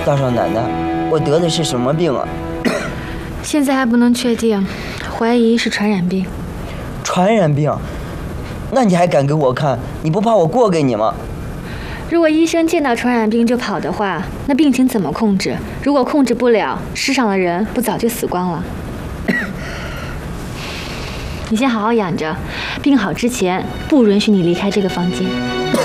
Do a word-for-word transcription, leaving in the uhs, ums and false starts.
大少奶奶，我得的是什么病啊？ 现在还不能确定，怀疑是传染病。 传染病？那你还敢给我看？你不怕我过给你吗？ 如果医生见到传染病就跑的话，那病情怎么控制？如果控制不了，世上的人不早就死光了？你先好好养着，病好之前不允许你离开这个房间。